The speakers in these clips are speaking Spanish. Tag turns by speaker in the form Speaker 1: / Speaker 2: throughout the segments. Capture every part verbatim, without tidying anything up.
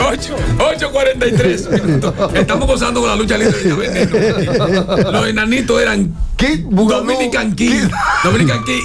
Speaker 1: ocho cuarenta y tres minutos. Estamos gozando con la lucha libre de Veneno. Los enanitos eran
Speaker 2: Kid Bugalú.
Speaker 1: Dominican Kid. Dominican Kid.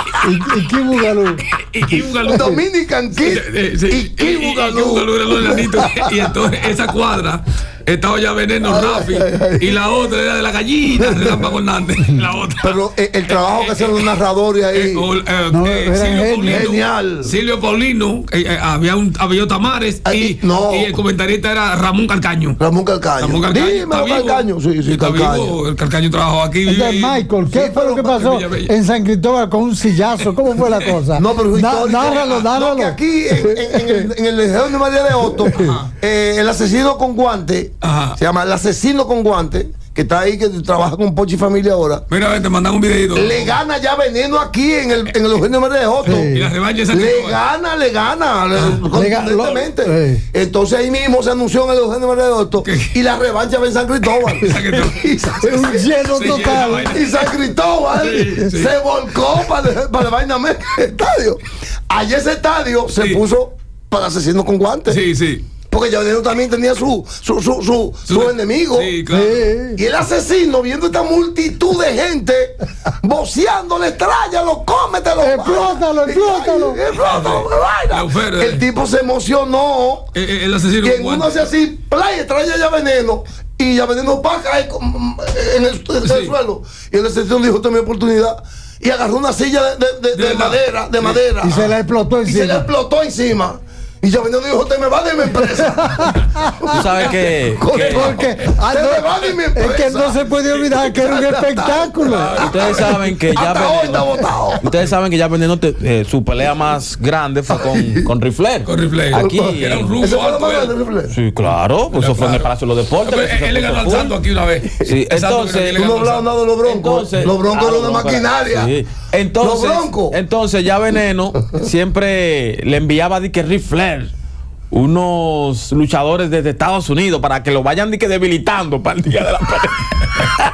Speaker 3: Y Kid Bugalú.
Speaker 1: Y Kid Bugalú.
Speaker 2: Dominican Kid.
Speaker 1: Y Kid Bugalú eran los enanitos. Y entonces esa cuadra estaba ya Veneno, Rafi. Y la otra era de la gallina, Relámpago Hernández. La otra.
Speaker 2: Pero el, el trabajo que hacían los narradores ahí.
Speaker 1: Eh, o, eh,
Speaker 3: No,
Speaker 1: eh,
Speaker 3: era
Speaker 1: Silvio
Speaker 3: genio.
Speaker 1: Paulino,
Speaker 2: Genial.
Speaker 1: Silvio Paulino, eh, eh, había un había Tamares y,
Speaker 2: Ay, no.
Speaker 1: y el comentarista era Ramón Calcaño.
Speaker 2: Ramón Calcaño.
Speaker 1: Ramón Calcaño.
Speaker 2: Dime,
Speaker 1: ¿Está vivo?
Speaker 2: Calcaño. Sí, sí,
Speaker 1: Está
Speaker 2: Calcaño.
Speaker 1: vivo. El Calcaño trabajó aquí.
Speaker 3: Entonces,
Speaker 1: y-
Speaker 3: Michael, ¿qué
Speaker 2: Sí,
Speaker 3: fue lo que
Speaker 2: pero-
Speaker 3: pasó
Speaker 1: Villa Bella.
Speaker 3: en San Cristóbal con un sillazo? ¿Cómo fue la cosa?
Speaker 2: No, pero es
Speaker 3: Na-
Speaker 2: histórico.
Speaker 3: Nárralo,
Speaker 2: No,
Speaker 3: nárralo.
Speaker 2: que aquí en, en- en el, en el Ejército de María de Otto, eh, el asesino con guante,
Speaker 1: Ajá.
Speaker 2: se llama el asesino con guante, que está ahí, que trabaja con Pochi Familia ahora.
Speaker 1: Mira, ven, te mandan un videito.
Speaker 2: Le gana ya Veneno aquí en el, en el Eugenio de María de Otto.
Speaker 3: Sí.
Speaker 1: Y la revancha de San
Speaker 2: Le
Speaker 1: Cristóbal.
Speaker 2: gana, le gana, le-
Speaker 3: Le ga-
Speaker 2: contundentemente.
Speaker 3: lo- sí.
Speaker 2: Entonces ahí mismo se anunció en el Eugenio de María de Otto
Speaker 1: ¿Qué?
Speaker 2: y la revancha va en San Cristóbal.
Speaker 1: San Cristóbal.
Speaker 2: Y San-
Speaker 3: Es un lleno
Speaker 1: Sí,
Speaker 3: total.
Speaker 1: lleno,
Speaker 2: y San Cristóbal
Speaker 1: Sí, sí.
Speaker 2: se volcó para el, para el Vaina Mega estadio. Allí ese estadio se
Speaker 1: Sí.
Speaker 2: puso para asesinos con guantes.
Speaker 1: Sí, sí.
Speaker 2: Porque ya Veneno también tenía su, su, su, su, su enemigo.
Speaker 1: Sí, claro.
Speaker 2: Y el asesino, viendo esta multitud de gente, voceándole, tráyalo, cómetelo.
Speaker 3: Explótalo, explótalo.
Speaker 2: Ay, explótalo,
Speaker 1: La
Speaker 2: vaina.
Speaker 1: oferta.
Speaker 2: El tipo se emocionó.
Speaker 1: Eh, eh, el asesino
Speaker 2: Y
Speaker 1: con
Speaker 2: en uno
Speaker 1: guante.
Speaker 2: hace así, playa, trae ya Veneno. Y ya Veneno va a caer con- en el, en el
Speaker 1: Sí.
Speaker 2: suelo. Y el asesino dijo: esta es mi oportunidad. Y agarró una silla de, de- de- de
Speaker 1: De la-
Speaker 2: madera, de
Speaker 1: Sí.
Speaker 2: madera.
Speaker 3: Y se la explotó
Speaker 2: Y se le
Speaker 3: encima.
Speaker 2: explotó encima. Y ya Veneno dijo: te me va de mi empresa.
Speaker 4: Tú sabes que, que
Speaker 3: Porque ah,
Speaker 2: Se
Speaker 3: no,
Speaker 2: me va de mi
Speaker 3: es que
Speaker 2: empresa.
Speaker 3: no se puede olvidar que era un espectáculo.
Speaker 4: ustedes saben que ya
Speaker 2: Hasta hoy está
Speaker 4: Veneno,
Speaker 2: votado.
Speaker 4: ustedes saben que ya Veneno te- eh, su pelea más grande fue con, con Rifler.
Speaker 1: Con Rifler.
Speaker 4: Aquí.
Speaker 1: Era un
Speaker 2: Ese
Speaker 1: ruso
Speaker 2: fue lo
Speaker 1: alto.
Speaker 2: más
Speaker 1: él.
Speaker 2: grande, Rifle.
Speaker 4: Sí, claro, pues eso fue en el Palacio de los Deportes.
Speaker 1: Pero
Speaker 4: que eso
Speaker 1: él, él le
Speaker 4: se
Speaker 1: ganó al
Speaker 4: puso
Speaker 1: Santo
Speaker 4: full.
Speaker 1: aquí una vez.
Speaker 4: Sí,
Speaker 1: El Santo
Speaker 4: entonces-
Speaker 1: que le
Speaker 2: Tú no
Speaker 1: ganó al
Speaker 2: hablabas nada de los broncos.
Speaker 4: Entonces-
Speaker 2: los broncos
Speaker 4: Ah,
Speaker 2: eran
Speaker 4: los
Speaker 2: una
Speaker 4: broncos eran-
Speaker 2: maquinaria.
Speaker 4: sí. Entonces,
Speaker 2: Los broncos.
Speaker 4: entonces ya Veneno siempre le enviaba de que Rifler unos luchadores desde Estados Unidos para que lo vayan de que debilitando para el día de la pelea.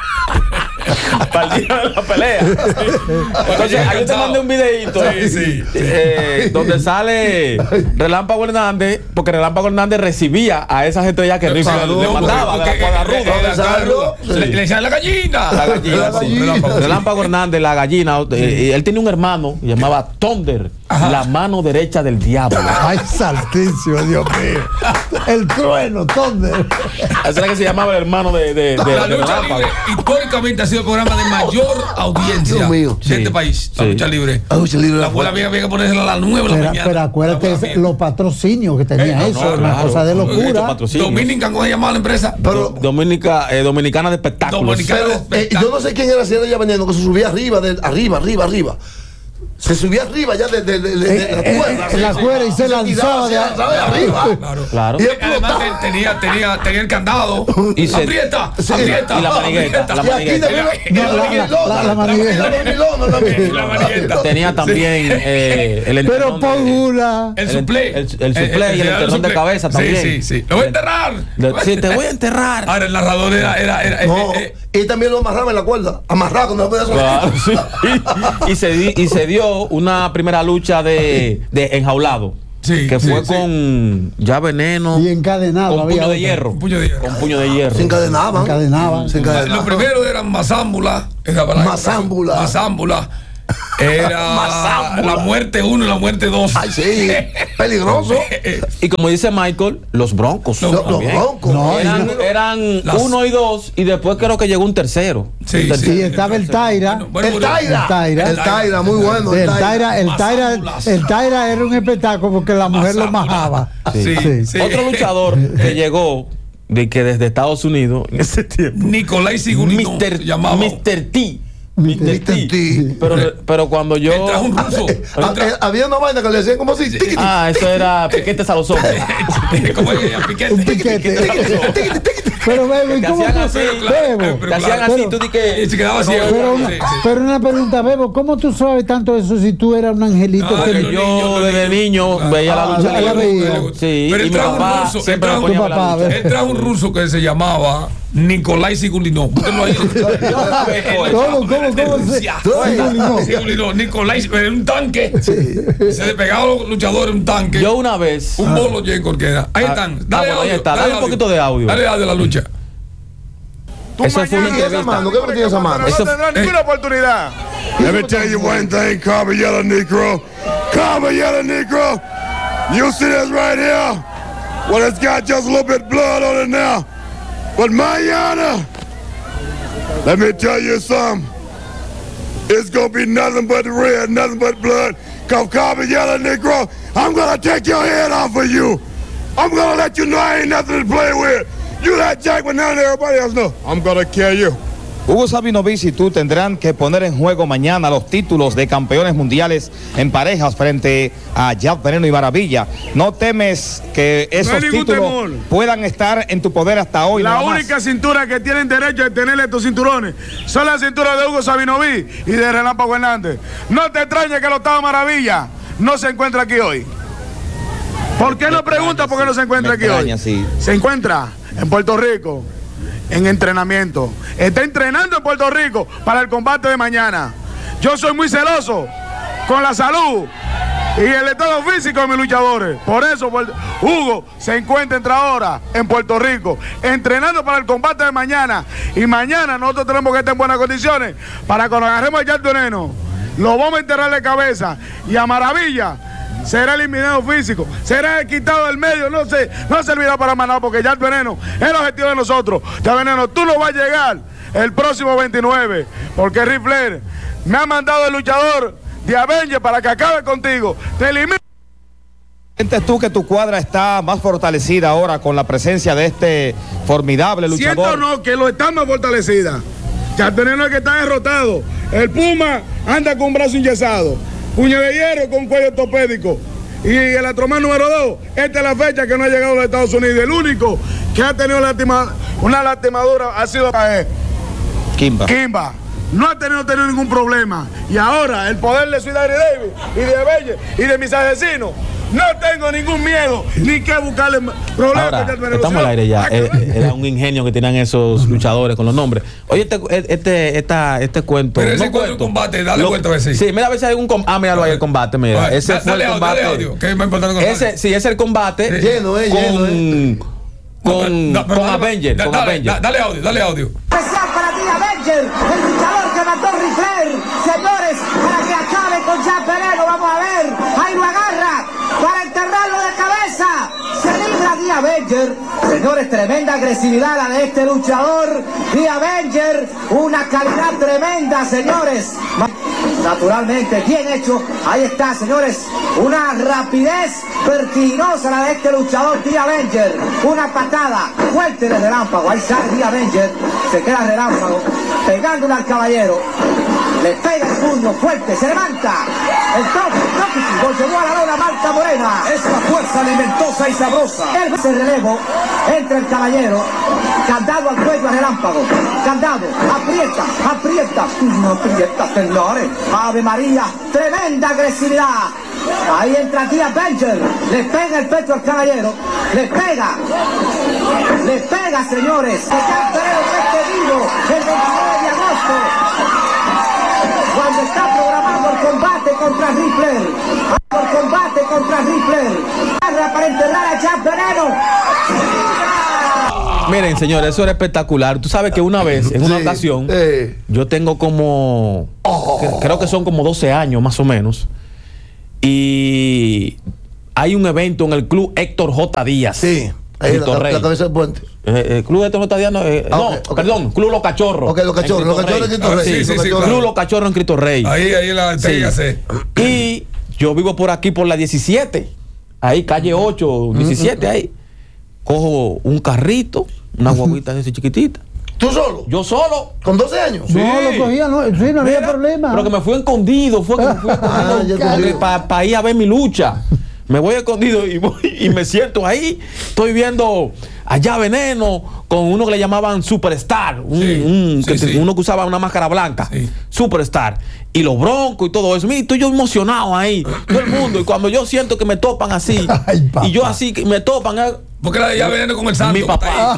Speaker 4: Para el día de la pelea. Entonces, ahí te mandé un videito
Speaker 1: Sí, sí.
Speaker 4: eh, donde sale Relámpago Hernández, porque Relámpago Hernández recibía a esa gente ya que Rifler
Speaker 2: Claro,
Speaker 4: le mandaba de la
Speaker 1: Porque-
Speaker 4: cuadra
Speaker 1: porque-
Speaker 4: ruda.
Speaker 1: la cuadra ruda.
Speaker 2: Sí.
Speaker 1: Le le decían la gallina.
Speaker 4: La gallina,
Speaker 2: La
Speaker 4: sí.
Speaker 2: gallina.
Speaker 4: Relámpago Hernández, la gallina. eh, él tenía un hermano llamaba Thunder, la mano derecha del diablo.
Speaker 3: Ay, saltísimo, Dios mío. El trueno, Thunder.
Speaker 4: Ese era que se llamaba el hermano de, de, de-
Speaker 1: La
Speaker 4: de
Speaker 1: lucha
Speaker 4: Relámpago.
Speaker 1: libre históricamente ha sido el programa de mayor audiencia
Speaker 2: Dios mío.
Speaker 1: de este
Speaker 4: Sí.
Speaker 1: país. La
Speaker 4: Sí.
Speaker 1: lucha libre.
Speaker 2: La lucha libre
Speaker 1: La
Speaker 2: era
Speaker 1: abuela
Speaker 2: fuerte.
Speaker 1: había, había que ponérsela a las nueve de la
Speaker 3: Pero,
Speaker 1: mañana.
Speaker 3: pero acuérdate
Speaker 1: La
Speaker 3: ese-
Speaker 1: abuela
Speaker 3: los patrocinios que tenía
Speaker 1: Eh,
Speaker 3: eso,
Speaker 1: no,
Speaker 3: una
Speaker 4: claro.
Speaker 3: cosa de
Speaker 4: Estos
Speaker 3: locura.
Speaker 4: patrocinios.
Speaker 1: Dominican, ¿cómo se llamaba la empresa?
Speaker 2: Pero,
Speaker 4: Dominica, eh, Dominicana de Espectáculos.
Speaker 1: Dominicana.
Speaker 2: pero, eh, yo no sé quién era, si era ya Veneno, que se subía arriba, de, arriba, arriba, arriba. Se subía arriba ya de, de, de, de- de
Speaker 3: Eh,
Speaker 2: la
Speaker 3: eh,
Speaker 2: cuerda.
Speaker 3: en la
Speaker 2: sí,
Speaker 3: cuerda y se
Speaker 2: tiraba,
Speaker 3: lanzaba
Speaker 2: se
Speaker 3: de-
Speaker 2: lanzaba de arriba.
Speaker 1: Claro.
Speaker 4: Claro.
Speaker 2: Y
Speaker 1: Eh, Además
Speaker 2: explotaba.
Speaker 1: él tenía, tenía, tenía el candado.
Speaker 4: Y se-
Speaker 1: aprieta,
Speaker 2: Sí.
Speaker 1: aprieta.
Speaker 4: Y la manigueta,
Speaker 1: aprieta.
Speaker 4: la
Speaker 2: Y aquí
Speaker 4: manigueta.
Speaker 2: también
Speaker 1: Y
Speaker 3: la- la- la- la manigueta.
Speaker 2: La manigueta también.
Speaker 1: La manigueta.
Speaker 4: Tenía también eh, el
Speaker 3: Pero
Speaker 4: entrenón de-
Speaker 3: Pogula.
Speaker 1: El
Speaker 4: El-
Speaker 1: suplé.
Speaker 4: el- el suplé y el enterrón de cabeza también.
Speaker 1: Sí, sí, sí. Lo voy a enterrar.
Speaker 4: de- sí, te voy a enterrar.
Speaker 1: Ahora el narrador era. era, era
Speaker 2: No,
Speaker 1: eh, eh,
Speaker 2: y también lo amarraba en la cuerda. Amarrado, no podía
Speaker 4: Claro, sí. y, se di- y se dio una primera lucha de, de enjaulado.
Speaker 1: Sí,
Speaker 4: que
Speaker 1: sí,
Speaker 4: fue
Speaker 1: sí.
Speaker 4: con ya veneno.
Speaker 3: Y encadenado.
Speaker 4: Con
Speaker 3: había
Speaker 4: puño de
Speaker 3: otra.
Speaker 4: hierro.
Speaker 1: Un puño de hierro.
Speaker 4: Con puño de hierro.
Speaker 2: Se encadenaban.
Speaker 3: Encadenaban.
Speaker 2: Se encadenaban.
Speaker 1: Lo primero eran mazámbula. Era para-
Speaker 2: Mazámbula.
Speaker 1: Mazámbula. Era
Speaker 2: Mazámbula.
Speaker 1: la muerte uno y la muerte dos.
Speaker 2: Ay, sí. Peligroso.
Speaker 4: Y como dice Michael, los broncos.
Speaker 1: Los-
Speaker 2: Los, los
Speaker 4: también.
Speaker 2: broncos.
Speaker 3: No,
Speaker 4: Eran, eran
Speaker 1: Las-
Speaker 4: uno y dos, y después creo que llegó un tercero.
Speaker 1: Sí,
Speaker 4: Un
Speaker 1: sí.
Speaker 4: tercero.
Speaker 3: Y estaba el Taira.
Speaker 1: Bueno, bueno,
Speaker 2: El
Speaker 1: bueno.
Speaker 2: Taira.
Speaker 3: El Taira.
Speaker 2: El Taira, muy bueno.
Speaker 3: El Taira, el Taira,
Speaker 1: Mazámbulas.
Speaker 3: el Taira era un espectáculo porque la mujer lo
Speaker 1: Mazámbula.
Speaker 3: majaba.
Speaker 1: Sí,
Speaker 3: Sí.
Speaker 1: sí.
Speaker 4: Otro luchador que llegó de que desde Estados Unidos en ese tiempo.
Speaker 1: Nicolai Sigurino
Speaker 4: mister
Speaker 1: se llamaba.
Speaker 4: mister T.
Speaker 3: mister
Speaker 4: mister T.
Speaker 2: T.
Speaker 4: Pero, pero cuando yo.
Speaker 1: Él trajo un ruso. Él
Speaker 2: Ah,
Speaker 1: tra-
Speaker 2: eh, había una vaina que le decían como así. tiqui, tiqui,
Speaker 4: Ah, eso era piquetes a los ojos.
Speaker 1: ¿Cómo es? Piquete.
Speaker 3: Un piquete.
Speaker 2: tiqui, tiqui, tiqui.
Speaker 3: Pero Bebo, ¿y
Speaker 4: Te
Speaker 3: cómo
Speaker 4: hacían
Speaker 3: tú-
Speaker 4: así,
Speaker 3: Bebo,
Speaker 1: pero
Speaker 4: Te hacían
Speaker 1: claro.
Speaker 4: así, tú di que.
Speaker 1: Y se quedaba ciego.
Speaker 3: pero,
Speaker 1: Sí,
Speaker 3: una,
Speaker 1: sí.
Speaker 3: pero una pregunta, Bebo, ¿cómo tú sabes tanto eso si tú eras un angelito?
Speaker 1: Ah,
Speaker 3: que-
Speaker 1: los
Speaker 4: Yo
Speaker 1: niños, los
Speaker 4: desde
Speaker 1: niños.
Speaker 4: niño
Speaker 1: Ah,
Speaker 4: veía la
Speaker 3: ah,
Speaker 4: lucha
Speaker 3: la
Speaker 4: libre.
Speaker 3: veía.
Speaker 4: Sí,
Speaker 1: Pero
Speaker 4: y
Speaker 1: él
Speaker 4: mi
Speaker 1: trajo un
Speaker 4: papá
Speaker 1: ruso, él
Speaker 4: siempre me
Speaker 1: trajo
Speaker 4: ponía
Speaker 3: un
Speaker 4: a ver la
Speaker 3: papá,
Speaker 4: lucha.
Speaker 3: ¿ves?
Speaker 1: Él trajo un ruso que se llamaba Nicolai Sigulinó. Búsquenlo ahí.
Speaker 3: ¿Cómo, cómo, cómo se- Sigulinó?
Speaker 1: Sigulinó. Nicolai, en un tanque. Se despegaban los luchadores en un tanque.
Speaker 4: Yo una vez.
Speaker 1: Un bolo Jacob que era. Ahí están.
Speaker 4: Ah,
Speaker 1: Dale
Speaker 4: bueno, ahí
Speaker 1: audio.
Speaker 4: está. Dale un poquito de audio.
Speaker 1: Dale audio de la lucha.
Speaker 4: Eso fue una
Speaker 2: ¿Qué tiene esa mano?
Speaker 4: entrevista.
Speaker 2: ¿Qué tiene esa mano?
Speaker 5: No
Speaker 4: Eso-
Speaker 5: tendrán ninguna oportunidad.
Speaker 6: Let me tell you one thing, Caballero Negro. Caballero Negro. You see this right here? Well, it's got just a little bit of blood on it now. But mañana, let me tell you something. It's going to be nothing but red, nothing but blood. Cause Caballero Negro, I'm going to take your head off of you. I'm going to let you know I ain't nothing to play with. You let Jackman down there, everybody else know. I'm going to kill you.
Speaker 7: Hugo Sabinovich y tú tendrán que poner en juego mañana los títulos de campeones mundiales en parejas frente a Jack Veneno y Maravilla. ¿No temes que esos
Speaker 5: hay ningún
Speaker 7: títulos
Speaker 5: temor.
Speaker 7: puedan estar en tu poder hasta hoy?
Speaker 5: La
Speaker 7: nada más?
Speaker 5: única cintura que tienen derecho de tener estos cinturones son las cinturas de Hugo Sabinovich y de Relámpago Hernández. No te extrañe que el Octavo Maravilla no se encuentra aquí hoy. ¿Por qué
Speaker 7: Me
Speaker 5: no pregunta
Speaker 7: extraña,
Speaker 5: por qué no
Speaker 7: sí.
Speaker 5: se encuentra
Speaker 7: Me
Speaker 5: aquí
Speaker 7: extraña,
Speaker 5: hoy?
Speaker 7: sí.
Speaker 5: Se encuentra en Puerto Rico, en entrenamiento. Está entrenando en Puerto Rico para el combate de mañana. Yo soy muy celoso con la salud y el estado físico de mis luchadores. Por eso Puerto- Hugo se encuentra entre ahora en Puerto Rico, entrenando para el combate de mañana. Y mañana nosotros tenemos que estar en buenas condiciones para cuando agarremos a Jack Veneno, lo vamos a enterrar de cabeza. Y a Maravilla será eliminado físico, será quitado del medio, no sé, no servirá para más nada porque Jack Veneno es el objetivo de nosotros. Jack Veneno, tú no vas a llegar el próximo veintinueve, porque Ric Flair me ha mandado el luchador de Avenger para que acabe contigo, te elimine.
Speaker 7: ¿Sientes tú que tu cuadra está más fortalecida ahora con la presencia de este formidable
Speaker 5: Siento
Speaker 7: luchador?
Speaker 5: no que lo está más fortalecida. Jack Veneno es el que está derrotado. El Puma anda con un brazo enyesado, puño de hierro con cuello ortopédico. Y el Atromán número dos, esta es la fecha que no ha llegado a los Estados Unidos. El único que ha tenido lastima- una lastimadura ha sido eh,
Speaker 7: Kimba.
Speaker 5: Kimba. No ha tenido, tenido ningún problema. Y ahora el poder de Ciudad de David y de Avenger y de mis asesinos, no tengo ningún miedo ni que buscarle problemas.
Speaker 4: Ahora,
Speaker 5: con Jack Veneno.
Speaker 4: estamos al aire ya.
Speaker 5: Hay que
Speaker 4: Eh,
Speaker 5: ver.
Speaker 4: Era un ingenio que tenían esos luchadores con los nombres. Oye, este, este, esta, este cuento.
Speaker 1: Pero ese
Speaker 4: no
Speaker 1: cuento
Speaker 4: cuento.
Speaker 1: combate, dale
Speaker 4: Lo-
Speaker 1: vuelta a ver si.
Speaker 4: Sí, mira a ver si hay algún combate. Ah, míralo ahí el combate, mira.
Speaker 1: Ay,
Speaker 4: Ese
Speaker 1: da-
Speaker 4: fue
Speaker 1: dale
Speaker 4: el
Speaker 1: audio,
Speaker 4: combate.
Speaker 1: dale audio, que es más importante con
Speaker 4: Ese, sí, ese es el combate.
Speaker 2: Sí. Lleno, eh,
Speaker 4: con,
Speaker 2: lleno, eh.
Speaker 4: con,
Speaker 1: Da- pero
Speaker 4: con
Speaker 1: dale-
Speaker 4: Avenger.
Speaker 1: da-
Speaker 4: con
Speaker 1: dale,
Speaker 4: Avenger.
Speaker 1: da- Dale audio, dale audio.
Speaker 8: Especial para ti, Avenger, el luchador que mató Ric Flair. Señores, para que acabe con Jack Veneno, vamos a ver. Ahí lo agarra para enterrarlo de cabeza. Se libra The Avenger. Señores, tremenda agresividad la de este luchador. The Avenger, una calidad tremenda, señores. Naturalmente, bien hecho. Ahí está, señores. Una rapidez vertiginosa la de este luchador, The Avenger. Una patada fuerte de Relámpago. Ahí sale The Avenger. Se queda Relámpago pegándole al caballero. Le pega el puño fuerte, se levanta. El toque, toque, lo llevó a la lona Marta Morena. Es la fuerza alimentosa y sabrosa. El ese relevo, entra el caballero. Candado al cuello a Relámpago. Candado, aprieta, aprieta. Tú no aprietas, señores. Ave María, tremenda agresividad. Ahí entra The Avenger. Le pega el pecho al caballero. Le pega. Le pega, señores. El campeón este vivo el veintinueve de agosto. Cuando está programado el combate contra Ric Flair. El combate contra Ric Flair. Para enterrar a Jack Veneno.
Speaker 4: Miren, señores, eso era espectacular. Tú sabes que una vez, en una
Speaker 2: Sí,
Speaker 4: ocasión,
Speaker 2: eh.
Speaker 4: yo tengo como. cre- Creo que son como doce años más o menos. Y hay un evento en el club Héctor J. Díaz.
Speaker 2: Sí, ahí
Speaker 4: en
Speaker 2: la,
Speaker 4: Torrey.
Speaker 2: la cabeza del puente.
Speaker 4: Eh, el club Héctor J. Díaz, no, eh,
Speaker 2: Ah,
Speaker 4: no,
Speaker 2: ok, ok.
Speaker 4: perdón, Club Los Cachorros.
Speaker 2: Ok, Los Cachorros,
Speaker 4: en
Speaker 2: Los
Speaker 4: Cristo
Speaker 2: Cachorros
Speaker 4: Rey.
Speaker 2: en Cristo Rey.
Speaker 1: Sí, sí,
Speaker 2: Los
Speaker 1: sí,
Speaker 2: Cachorros.
Speaker 1: claro.
Speaker 4: Club Los Cachorros en Cristo Rey.
Speaker 1: Ahí, ahí la
Speaker 4: Sí.
Speaker 1: T C.
Speaker 4: Y yo vivo por aquí, por la diecisiete. Ahí, calle ocho, diecisiete, ahí. Cojo un carrito, una guaguita de esa chiquitita.
Speaker 2: ¿Tú solo?
Speaker 4: Yo solo.
Speaker 2: ¿Con doce años?
Speaker 4: Sí.
Speaker 3: No, lo cogía, no, sí, no había
Speaker 4: Mira,
Speaker 3: problema.
Speaker 4: Pero que me fui escondido, fue que me fui
Speaker 2: Ah, ya
Speaker 4: escondido
Speaker 2: entendí.
Speaker 4: para ir a ver mi lucha. Me voy escondido y, voy, y me siento ahí. Estoy viendo allá Veneno con uno que le llamaban Superstar. Un,
Speaker 1: Sí,
Speaker 4: un-
Speaker 1: sí,
Speaker 4: que te-
Speaker 1: sí.
Speaker 4: Uno que usaba una máscara blanca.
Speaker 1: Sí.
Speaker 4: Superstar. Y los broncos y todo eso. Mira, estoy yo emocionado ahí. Todo el mundo. Y cuando yo siento que me topan así.
Speaker 3: Ay, papá.
Speaker 4: Y yo así que me topan. eh,
Speaker 1: Porque la de ya veneno con el santo.
Speaker 4: Mi papá.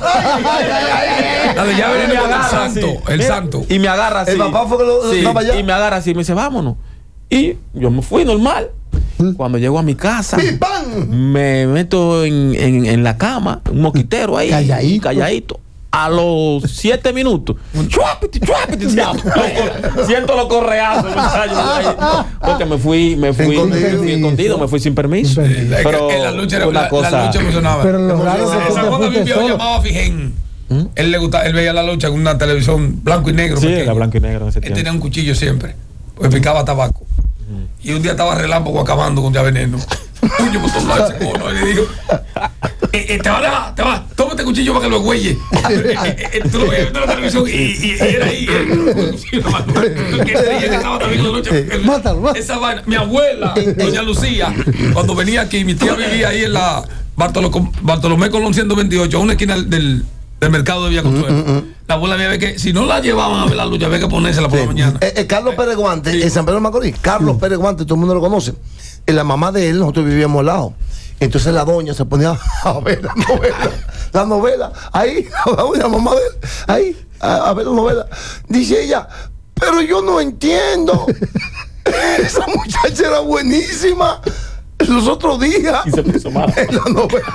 Speaker 1: La de ya veneno con el santo.
Speaker 4: así.
Speaker 1: El
Speaker 4: Mira,
Speaker 1: santo.
Speaker 4: Y me agarra así.
Speaker 2: El papá fue que lo
Speaker 4: Sí,
Speaker 2: estaba allá.
Speaker 4: y me agarra así y me dice, vámonos. Y yo me fui normal. Cuando llego a mi casa,
Speaker 2: ¡Pim, pam!
Speaker 4: me meto en, en, en la cama, un moquitero ahí.
Speaker 3: Calladito.
Speaker 4: Calladito. A los siete minutos, chuapiti, chuapiti, siento los correazos, muchachos. Porque me fui, me fui,
Speaker 2: Escondido.
Speaker 4: me fui escondido, me fui sin permiso.
Speaker 3: Sin permiso.
Speaker 1: Es que
Speaker 4: Pero
Speaker 1: en la lucha era
Speaker 4: una
Speaker 1: la,
Speaker 4: cosa.
Speaker 1: la lucha emocionaba.
Speaker 3: Pero lo raro es que tú
Speaker 1: Esa
Speaker 3: te
Speaker 1: cuando mi
Speaker 3: fuiste
Speaker 1: viejo
Speaker 3: solo.
Speaker 1: llamaba a Fijén. Él le gustaba, él veía la lucha en una televisión blanco y negro.
Speaker 4: Sí,
Speaker 1: pequeña.
Speaker 4: era blanco y negro en ese
Speaker 1: Él
Speaker 4: tiempo.
Speaker 1: tenía un cuchillo siempre, pues picaba tabaco. Y un día estaba relámpago acabando con ya veneno. Puño por todos lados ese cono. Y le dijo: eh, eh, te va a dejar, te va, toma este cuchillo para que lo güeyes. Eh, eh, eh, tú lo veías viendo en la televisión y, y, y era ahí. Eh, que ella estaba también la noche. El-
Speaker 3: Mátalo, mátalo.
Speaker 1: Esa vaina. Mi abuela, doña Lucía, cuando venía aquí, mi tía vivía ahí en la Bartolo- Bartolomé Colón ciento veintiocho, a una esquina del, del mercado de Villa Consuelo. La abuela había que, si no la llevaban a ver la lucha, había que ponérsela por la mañana.
Speaker 2: Eh, eh, Carlos Pérez Guante, en San Pedro de Macorís. Carlos Pérez Guante, todo el mundo lo conoce. Eh, La mamá de él, nosotros vivíamos al lado. Entonces la doña se ponía a ver la novela. La novela, ahí, la mamá de él, ahí, a, a ver la novela. Dice ella, pero yo no entiendo. Esa muchacha era buenísima. Los otros días.
Speaker 4: Y se puso mal.
Speaker 2: En la novela.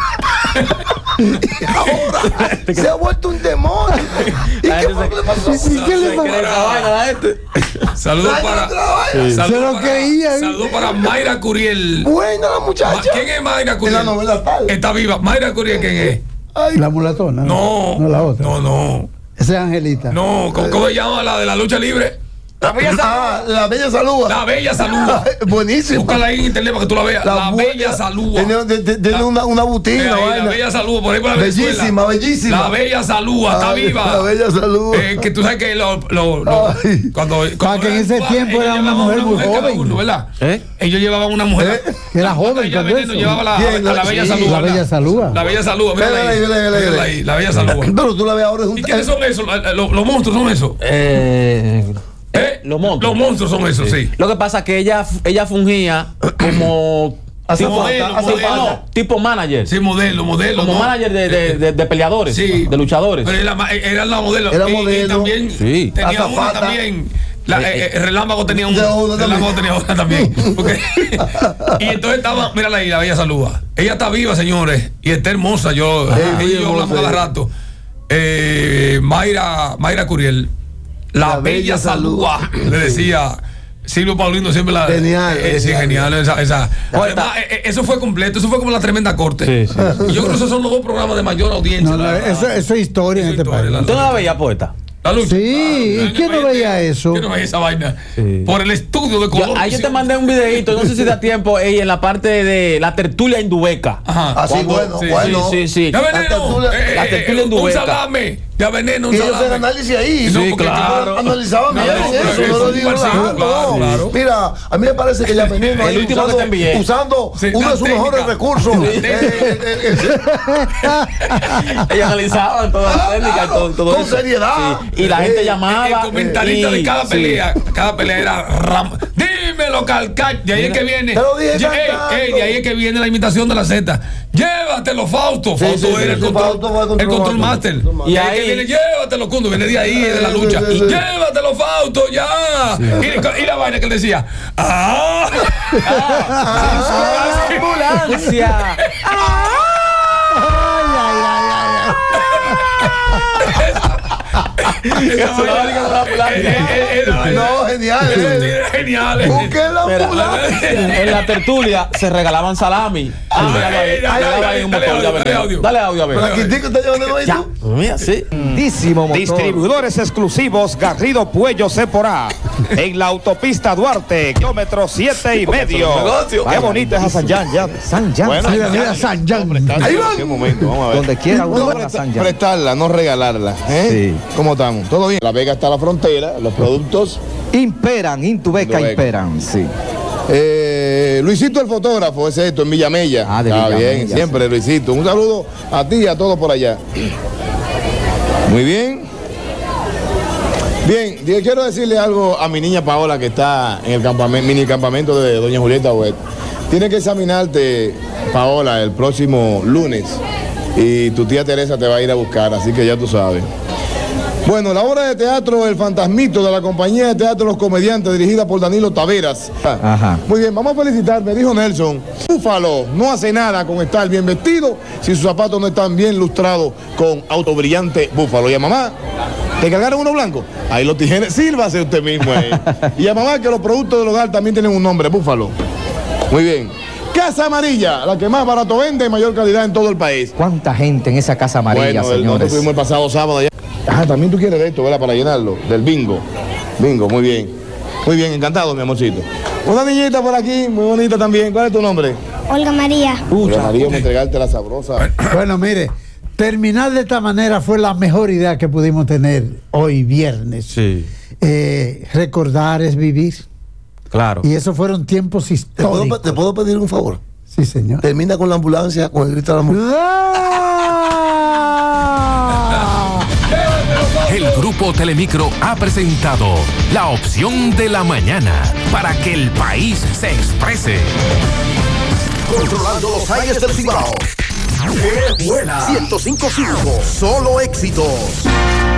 Speaker 2: Y ahora se ha vuelto un demonio. ¿Y
Speaker 4: La
Speaker 2: qué
Speaker 4: gente
Speaker 2: fue
Speaker 4: se-
Speaker 2: que le pasó?
Speaker 3: ¿Y qué le
Speaker 4: Se cree esa vaina, la gente.
Speaker 1: Saludos
Speaker 2: Ay,
Speaker 1: para.
Speaker 2: otra vaina.
Speaker 1: Saludos
Speaker 3: Se lo
Speaker 1: para-
Speaker 3: creía, ¿eh?
Speaker 1: Saludos para Mayra Curiel.
Speaker 2: Buena la
Speaker 1: Ma-
Speaker 2: muchacha.
Speaker 1: ¿Quién es Mayra Curiel?
Speaker 2: En la novela tal.
Speaker 1: Está viva. Mayra Curiel, ¿quién es?
Speaker 2: Ay,
Speaker 3: La mulatona.
Speaker 1: No.
Speaker 3: No la otra.
Speaker 1: No, no.
Speaker 3: Esa es Angelita.
Speaker 1: No, ¿cómo, cómo se llama la de la lucha libre? La Bella
Speaker 2: ah,
Speaker 1: Salúa.
Speaker 2: la bella salúa.
Speaker 1: La Bella Salúa.
Speaker 2: Buenísima.
Speaker 1: Búscala ahí en internet para que tú la veas. La,
Speaker 2: buena-
Speaker 1: Bella Salúa.
Speaker 2: Tiene, de- de- tiene
Speaker 1: La-
Speaker 2: una, una
Speaker 1: Ve
Speaker 2: butina,
Speaker 1: ahí, la
Speaker 2: vaina.
Speaker 1: Bella Salúa, por ahí por la Venezuela.
Speaker 2: Bellísima, bellísima.
Speaker 1: La Bella Salúa, está
Speaker 2: Ay,
Speaker 1: viva.
Speaker 2: La bella salúa.
Speaker 1: Eh, que tú sabes que lo, lo, lo-
Speaker 2: Ay.
Speaker 1: cuando, cuando
Speaker 3: que en ese
Speaker 1: ellos
Speaker 3: tiempo era una
Speaker 1: llevaban
Speaker 3: mujer muy
Speaker 1: cada
Speaker 3: joven.
Speaker 1: uno, ¿verdad?
Speaker 4: ¿Eh?
Speaker 1: Ellos llevaban una mujer.
Speaker 2: ¿Eh?
Speaker 3: Era joven
Speaker 1: Ella
Speaker 3: cuando
Speaker 1: Veneno
Speaker 3: eso.
Speaker 1: llevaba la,
Speaker 2: ¿Quién?
Speaker 1: a la Bella
Speaker 2: Sí,
Speaker 1: Salúa.
Speaker 3: la Bella Salúa.
Speaker 1: La Bella Salúa, mírala
Speaker 2: Mírala
Speaker 1: ahí.
Speaker 2: ahí, mírala ahí, mírala
Speaker 1: Mírala
Speaker 2: ahí.
Speaker 1: ahí, la Bella Salúa.
Speaker 2: Pero tú la ves ahora es un.
Speaker 1: ¿Y quiénes son esos? Los, los monstruos son esos.
Speaker 4: Eh,
Speaker 1: ¿Eh?
Speaker 4: Los monstruos.
Speaker 1: Los monstruos son esos, sí.
Speaker 4: Lo que pasa es que ella, ella fungía como tipo,
Speaker 1: modelo,
Speaker 4: tipo-
Speaker 1: modelo.
Speaker 4: no, tipo manager.
Speaker 1: Sí, modelo, modelo.
Speaker 4: Como
Speaker 1: ¿no?
Speaker 4: manager de, de, de- de peleadores,
Speaker 1: Sí.
Speaker 4: de luchadores.
Speaker 1: Pero era, ma- era la modelo.
Speaker 2: Era
Speaker 1: Y- y
Speaker 2: modelo.
Speaker 1: también
Speaker 4: Sí.
Speaker 1: tenía una
Speaker 2: Azafata.
Speaker 1: también. La, eh, eh, Relámpago tenía un.
Speaker 2: De una
Speaker 1: Relámpago
Speaker 2: también.
Speaker 1: tenía una también. Porque- y entonces estaba, mírala ahí, la Bella Salúa. Ella está viva, señores, y está hermosa. Yo,
Speaker 2: Ajá.
Speaker 1: ella y
Speaker 2: Muy
Speaker 1: yo hablamos
Speaker 2: hermosa,
Speaker 1: cada
Speaker 2: ella.
Speaker 1: rato. Eh, Mayra, Mayra Curiel, la,
Speaker 2: La
Speaker 1: Bella,
Speaker 2: Bella
Speaker 1: Salúa, le decía. Silvio Paulino siempre la.
Speaker 2: Genial,
Speaker 1: eh, eh, sí,
Speaker 2: genial.
Speaker 1: genial. Esa, esa. Además, eh, eh, eso fue completo, eso fue como la tremenda corte.
Speaker 4: Sí, sí,
Speaker 1: Y yo creo que esos son los dos programas de mayor audiencia.
Speaker 3: No, no,
Speaker 1: la-
Speaker 3: eso, eso es historia en
Speaker 1: Eso
Speaker 3: este
Speaker 1: es historia,
Speaker 3: país.
Speaker 1: la-
Speaker 4: ¿Tú no la veías, poeta?
Speaker 1: La lucha.
Speaker 3: Sí,
Speaker 1: Ah,
Speaker 3: ¿y quién no veía eso?
Speaker 1: ¿Quién no veía esa vaina?
Speaker 4: Sí.
Speaker 1: Por el estudio de
Speaker 4: Yo,
Speaker 1: color.
Speaker 4: ahí yo te mandé un videito, no sé si da tiempo, ey, en la parte de la tertulia indubeca.
Speaker 1: Ajá.
Speaker 2: Así,
Speaker 4: Cuando-
Speaker 2: bueno,
Speaker 1: sí,
Speaker 2: bueno.
Speaker 4: Sí, sí, sí.
Speaker 1: Ya
Speaker 2: La
Speaker 1: veneno.
Speaker 2: tertulia-
Speaker 1: eh,
Speaker 4: la
Speaker 1: eh,
Speaker 4: tertulia
Speaker 1: eh, un
Speaker 4: indubeca.
Speaker 1: salame. Ya veneno, un
Speaker 2: Y ellos hacen
Speaker 1: salame.
Speaker 2: análisis ahí.
Speaker 1: No,
Speaker 4: Sí,
Speaker 1: porque
Speaker 4: claro.
Speaker 2: Analizaban
Speaker 1: No,
Speaker 2: bien
Speaker 1: no,
Speaker 2: eso,
Speaker 1: pero
Speaker 2: no
Speaker 1: eso
Speaker 2: lo
Speaker 1: es
Speaker 2: digo
Speaker 1: un
Speaker 2: nada,
Speaker 1: claro,
Speaker 2: no.
Speaker 1: claro.
Speaker 2: Mira, a mí me parece que ya veneno
Speaker 4: El
Speaker 2: ahí
Speaker 4: último
Speaker 2: usando,
Speaker 4: que te envié.
Speaker 2: usando
Speaker 1: Sí,
Speaker 2: uno
Speaker 1: la
Speaker 2: de sus
Speaker 1: técnica.
Speaker 2: mejores recursos.
Speaker 1: Sí.
Speaker 2: Eh, eh, eh, eh,
Speaker 4: Ellos analizaban todas las
Speaker 2: Ah,
Speaker 4: técnicas y
Speaker 2: claro,
Speaker 4: todo, todo
Speaker 2: con
Speaker 4: eso.
Speaker 2: seriedad.
Speaker 4: Sí. Y la
Speaker 2: Eh,
Speaker 4: gente
Speaker 2: el
Speaker 4: llamaba.
Speaker 1: El comentarista
Speaker 4: y-
Speaker 1: de cada
Speaker 4: sí.
Speaker 1: pelea, cada pelea era ram. Dímelo, Calcac. De ahí es que viene.
Speaker 2: Te lo dije
Speaker 1: Ye- ey,
Speaker 2: cantando.
Speaker 1: ey, de ahí es que viene la imitación de la Z. Llévatelo, Fausto.
Speaker 2: Sí,
Speaker 1: Fausto
Speaker 2: sí, sí,
Speaker 1: era el
Speaker 2: sí,
Speaker 1: control,
Speaker 2: Fausto fue el control
Speaker 1: el control
Speaker 2: master.
Speaker 1: master.
Speaker 2: Y
Speaker 1: Y ahí
Speaker 4: ahí-
Speaker 1: que viene, llévatelo, Cundo. Viene de ahí, de la
Speaker 2: Sí,
Speaker 1: lucha.
Speaker 2: sí, sí,
Speaker 1: Y
Speaker 2: sí.
Speaker 1: llévatelo, Fausto, ya. Y, y la vaina que él decía. ¡Ah!
Speaker 4: ¡Ah! ¡Ambulancia!
Speaker 1: Esa vaina- eh, eh, eh, era-
Speaker 2: No, genial,
Speaker 1: Esos
Speaker 2: eh.
Speaker 1: tigres geniales.
Speaker 2: Busquen la
Speaker 4: Mira,
Speaker 2: ambulancia.
Speaker 4: en la tertulia se regalaban salami. Ah, míralo ahí,
Speaker 1: Dale, dale,
Speaker 4: míralo ahí, un
Speaker 1: dale,
Speaker 4: motor,
Speaker 1: dale,
Speaker 4: ya
Speaker 1: dale
Speaker 4: veneno.
Speaker 1: audio.
Speaker 4: Dale audio a
Speaker 2: Pero
Speaker 4: ver.
Speaker 2: aquí Tico está llevando ahí
Speaker 4: Ya.
Speaker 2: tú.
Speaker 4: Mira, sí.
Speaker 7: Distribuidores exclusivos Garrido Puello Sephora en la autopista Duarte, kilómetro siete y medio.
Speaker 1: negocio.
Speaker 7: Qué bonita es esa San Jan, ya. San Jan.
Speaker 6: Bueno,
Speaker 3: Mira, mira, San Jan.
Speaker 2: Ahí van.
Speaker 6: ¿Qué momento? Vamos a ver.
Speaker 7: Donde quiera uno
Speaker 6: No,
Speaker 7: va a
Speaker 6: presta-
Speaker 7: San Jan.
Speaker 6: prestarla, no regalarla. ¿eh?
Speaker 7: Sí.
Speaker 6: ¿Cómo estamos? ¿Todo bien? La Vega está a la frontera, los productos.
Speaker 7: Imperan, Intubeca
Speaker 6: Intubeca.
Speaker 7: imperan, sí.
Speaker 6: Eh, Luisito el fotógrafo, ese es esto, en Villamella.
Speaker 7: Ah, de
Speaker 6: Está
Speaker 7: Villamella,
Speaker 6: bien,
Speaker 7: sí.
Speaker 6: siempre Luisito. Un saludo a ti y a todos por allá. Muy bien. Bien, yo quiero decirle algo a mi niña Paola que está en el campamento, mini campamento de doña Julieta Huet. Tiene que examinarte, Paola, el próximo lunes y tu tía Teresa te va a ir a buscar, así que ya tú sabes. Bueno, la obra de teatro El Fantasmito de la compañía de teatro Los Comediantes, dirigida por Danilo Taveras.
Speaker 7: Ajá.
Speaker 6: Muy bien, vamos a felicitar, me dijo Nelson. Búfalo no hace nada con estar bien vestido si sus zapatos no están bien lustrados con autobrillante Búfalo. Y a mamá, ¿te cargaron uno blanco? Ahí lo tiene, sírvase usted mismo ahí. Y a mamá, que los productos del hogar también tienen un nombre, Búfalo. Muy bien. Casa Amarilla, la que más barato vende y mayor calidad en todo el país.
Speaker 7: ¿Cuánta gente en esa Casa Amarilla,
Speaker 6: Bueno, el-
Speaker 7: señores?
Speaker 6: nosotros fuimos el pasado sábado allá. Ah, también tú quieres de esto, ¿verdad? Para llenarlo, del bingo. Bingo, muy bien. Muy bien, encantado, mi amorcito. Una niñita por aquí, muy bonita también. ¿Cuál es tu nombre?
Speaker 9: Olga María.
Speaker 6: Olga María, vamos a entregarte la sabrosa.
Speaker 3: Bueno, mire, terminar de esta manera fue la mejor idea que pudimos tener hoy viernes.
Speaker 4: Sí,
Speaker 3: Eh, recordar es vivir.
Speaker 4: claro.
Speaker 3: Y esos fueron tiempos
Speaker 2: ¿Te puedo,
Speaker 3: históricos.
Speaker 2: ¿Te puedo pedir un favor?
Speaker 3: Sí, señor.
Speaker 2: Termina con la ambulancia, con el grito de la mujer.
Speaker 10: El Grupo Telemicro ha presentado La Opción de la Mañana para que el país se exprese.
Speaker 11: Controlando los aires del Cibao. ¡Qué buena! ciento cinco punto cinco. Solo éxitos.